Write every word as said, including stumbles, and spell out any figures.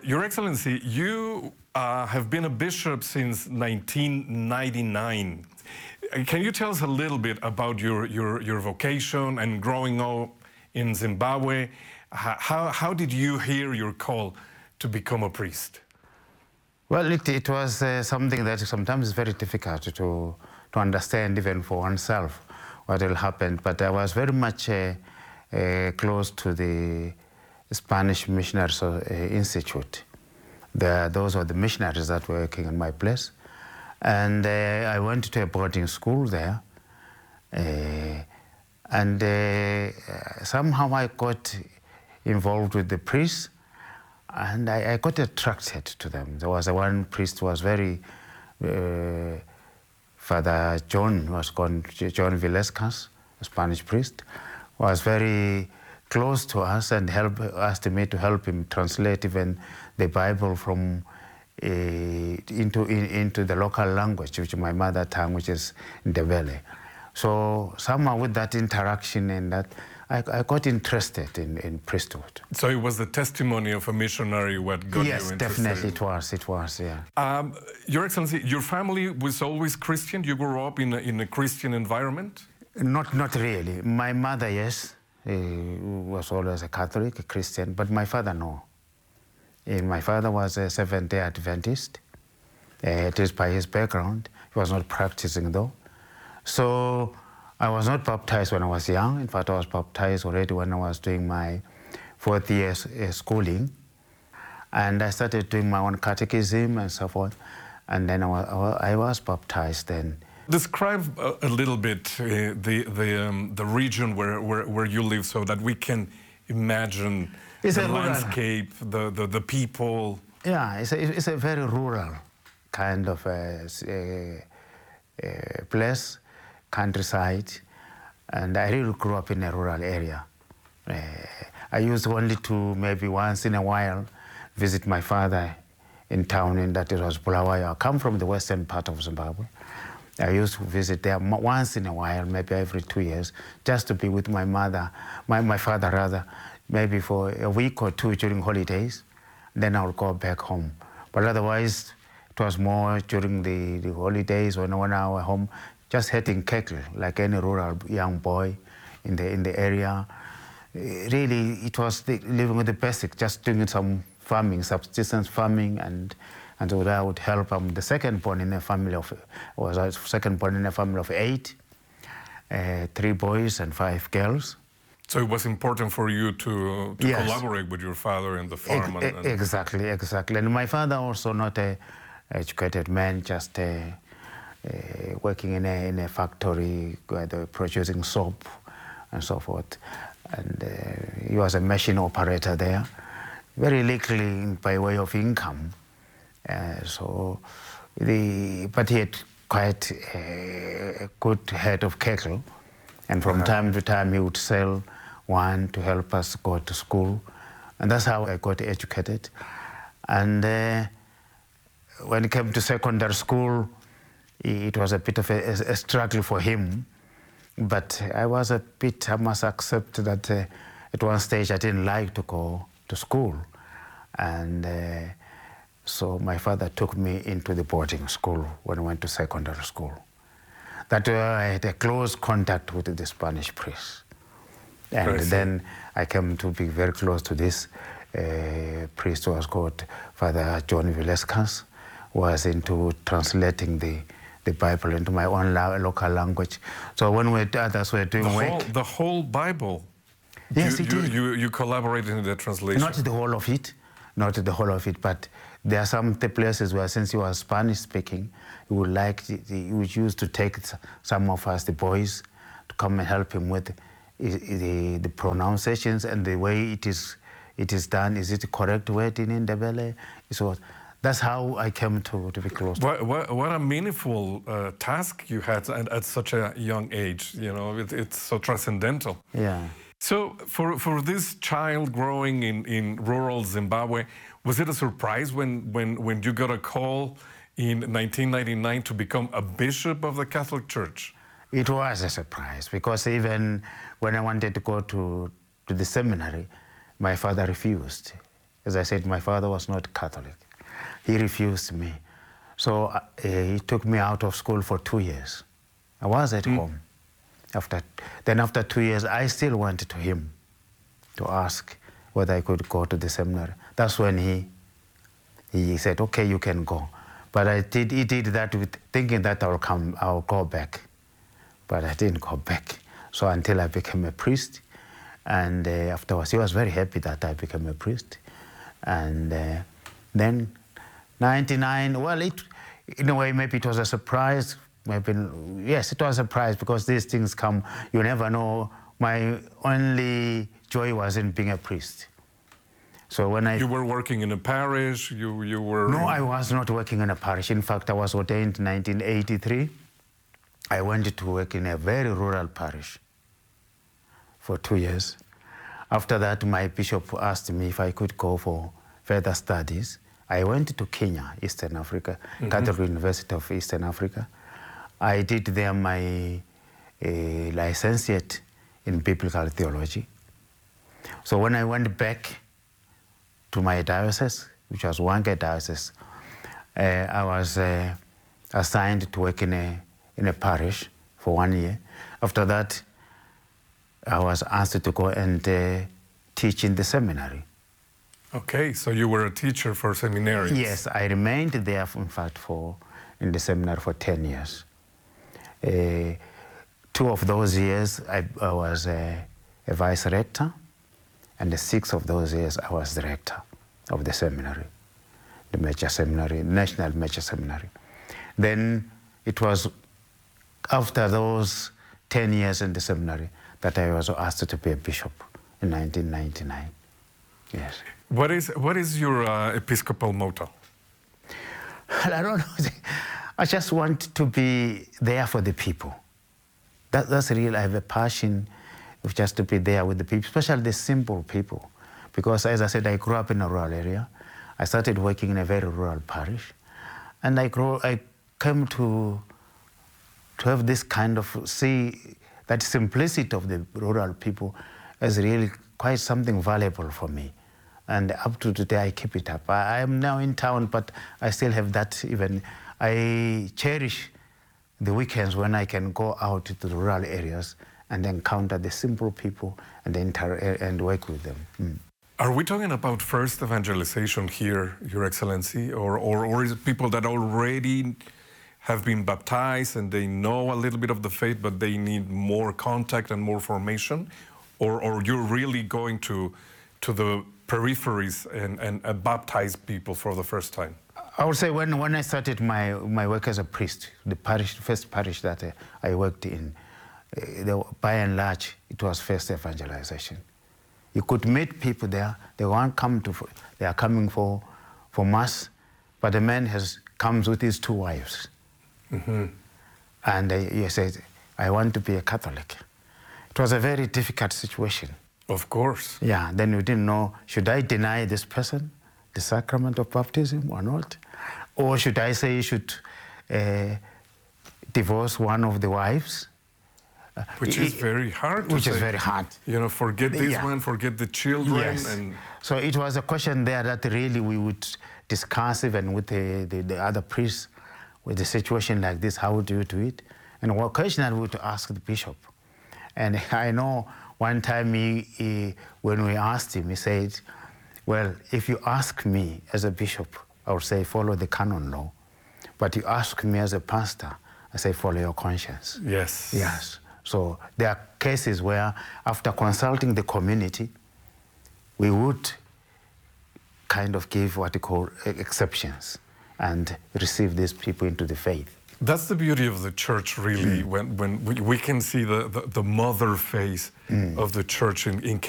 Your Excellency, you uh, have been a bishop since nineteen ninety-nine. Can you tell us a little bit about your, your, your vocation and growing up in Zimbabwe? How, how did you hear your call to become a priest? Well, it, it was uh, something that sometimes is very difficult to, to understand even for oneself what will happen. But I was very much uh, uh, close to the Spanish Missionaries uh, Institute. The, those were the missionaries that were working in my place. And uh, I went to a boarding school there. Uh, and uh, somehow I got involved with the priests. And I, I got attracted to them. There was a one priest who was very, uh, Father John was called John Vilescas, a Spanish priest, was very close to us and helped asked me to help him translate even the Bible from uh, into in, into the local language, which is my mother tongue, which is Ndebele. So somehow with that interaction and that, I, I got interested in, in priesthood. So it was the testimony of a missionary what got yes, you interested? Yes, definitely it was, it was, yeah. Um, Your Excellency, your family was always Christian? You grew up in a, in a Christian environment? Not, not really. My mother, yes, uh, was always a Catholic, a Christian, but my father, no. Uh, my father was a Seventh-day Adventist. Uh, it is by his background. He was not practicing though. So I was not baptized when I was young. In fact, I was baptized already when I was doing my fourth year uh, schooling. And I started doing my own catechism and so forth. And then I was, I was baptized then. Describe a, a little bit uh, the, the, um, the region where, where, where you live so that we can imagine it's the a landscape, the, the, the people. Yeah, it's a, it's a very rural kind of a, a, a place. Countryside, and I really grew up in a rural area. Uh, I used only to maybe once in a while visit my father in town, and that it was Bulawayo. I come from the western part of Zimbabwe. I used to visit there once in a while, maybe every two years, just to be with my mother, my, my father rather, maybe for a week or two during holidays. Then I would go back home. But otherwise, it was more during the, the holidays when, when I was home, just hitting cattle like any rural young boy in the in the area. Really, it was the, living with the basic, just doing some farming, subsistence farming, and and so that would help. I'm the second born in a family of was a second born in a family of eight, uh, three boys and five girls. So it was important for you to, to yes. collaborate with your father in the farm. E and, and exactly, exactly. And my father also not a educated man, just a. Uh, working in a, in a factory where they were producing soap and so forth. And uh, he was a machine operator there, very likely by way of income. Uh, so, the, but he had quite a, a good head of cattle. And from uh-huh. time to time he would sell one to help us go to school. And that's how I got educated. And uh, when it came to secondary school, it was a bit of a, a struggle for him, but I was a bit, I must accept that uh, at one stage I didn't like to go to school. And uh, so my father took me into the boarding school when I went to secondary school. That uh, I had a close contact with the Spanish priests. And then I came to be very close to this uh, priest who was called Father John Vilescas, who was into translating the the Bible into my own la local language. So when we others were doing the whole, work, the whole Bible. Yes, you, it you, is. You you collaborated in the translation. Not the whole of it, not the whole of it, but there are some places where, since he was Spanish speaking, he would like the, the, he would use to take some of us, the boys, to come and help him with the, the, the pronunciations and the way it is it is done. Is it the correct word in Ndebele? So that's how I came to, to be close. What, what, what a meaningful uh, task you had at, at such a young age. You know, it, it's so transcendental. Yeah. So for, for this child growing in, in rural Zimbabwe, was it a surprise when, when, when you got a call in nineteen ninety-nine to become a bishop of the Catholic Church? It was a surprise, because even when I wanted to go to, to the seminary, my father refused. as I said, my father was not Catholic. He refused me. So uh, he took me out of school for two years. I was at mm. home. After, then after two years, I still went to him to ask whether I could go to the seminary. That's when he, he said, okay, you can go. But I did, he did that with thinking that I'll come, I'll go back. But I didn't go back. So until I became a priest, and uh, afterwards, he was very happy that I became a priest. And uh, then ninety-nine, well, it, in a way, maybe it was a surprise. Maybe, yes, it was a surprise because these things come, you never know. My only joy was in being a priest. So when I... You were working in a parish, you, you were... No, I was not working in a parish. In fact, I was ordained in nineteen eighty-three. I went to work in a very rural parish for two years. After that, my bishop asked me if I could go for further studies. I went to Kenya, Eastern Africa, mm-hmm. Catholic University of Eastern Africa. I did there my uh, licentiate in biblical theology. So when I went back to my diocese, which was Hwange Diocese, uh, I was uh, assigned to work in a, in a parish for one year. After that, I was asked to go and uh, teach in the seminary. Okay, so you were a teacher for seminarians. Yes, I remained there, in fact, for in the seminary for ten years. Uh, two of those years, I, I was a, a vice rector, and the six of those years, I was the rector of the seminary, the major seminary, National Major Seminary. Then it was after those ten years in the seminary that I was asked to be a bishop in nineteen ninety-nine. Yes. What is, what is your uh, episcopal motto? I don't know. I just want to be there for the people. That, that's real. I have a passion of just to be there with the people, especially the simple people. Because as I said, I grew up in a rural area. I started working in a very rural parish. And I, grew, I came to, to have this kind of, see that simplicity of the rural people as really quite something valuable for me. And up to today, I keep it up. I, I am now in town, but I still have that even. I cherish the weekends when I can go out to the rural areas and encounter the simple people and, inter and work with them. Mm. Are we talking about first evangelization here, Your Excellency, or, or, or is it people that already have been baptized and they know a little bit of the faith, but they need more contact and more formation? Or, or you're really going to, to the peripheries and, and uh, baptize people for the first time? I would say when, when I started my, my work as a priest, the parish, first parish that uh, I worked in, uh, the, by and large, it was first evangelization. You could meet people there. They won't come to, they are coming for, for mass, but the man has comes with his two wives. Mm-hmm. And uh, he said, I want to be a Catholic. It was a very difficult situation. Of course. Yeah, then we didn't know, should I deny this person the sacrament of baptism or not? Or should I say you should uh, divorce one of the wives? Uh, which is very hard to Which say. is very hard. You know, forget this yeah. one, forget the children. Yes. And so it was a question there that really we would discuss even with the, the, the other priests, with a situation like this, how do you do it? And occasionally we would ask the bishop. And I know one time he, he, when we asked him, he said, well, if you ask me as a bishop, I would say follow the canon law. But you ask me as a pastor, I say follow your conscience. yes. Yes. So there are cases where after consulting the community, we would kind of give what we call exceptions and receive these people into the faith. That's the beauty of the church, really, mm. when, when we, we can see the, the, the mother face mm. of the church in, in